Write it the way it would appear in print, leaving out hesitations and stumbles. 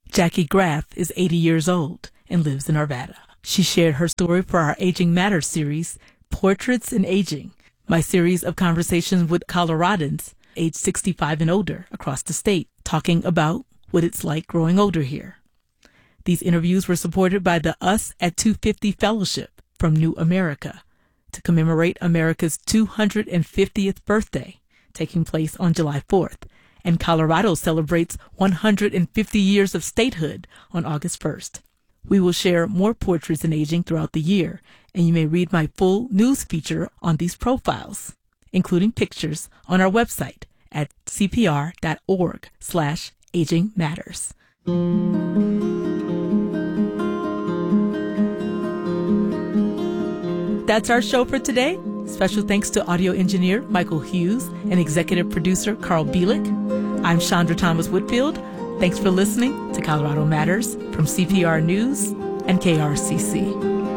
Jackie Graff is 80 years old and lives in Arvada. She shared her story for our Aging Matters series, Portraits in Aging, my series of conversations with Coloradans aged 65 and older across the state, talking about what it's like growing older here. These interviews were supported by the Us at 250 Fellowship from New America to commemorate America's 250th birthday, taking place on July 4th, and Colorado celebrates 150 years of statehood on August 1st. We will share more portraits in aging throughout the year, and you may read my full news feature on these profiles, including pictures, on our website at cpr.org/agingmatters. That's our show for today. Special thanks to audio engineer Michael Hughes and executive producer Carl Bielek. I'm Chandra Thomas Whitfield. Thanks for listening to Colorado Matters from CPR News and KRCC.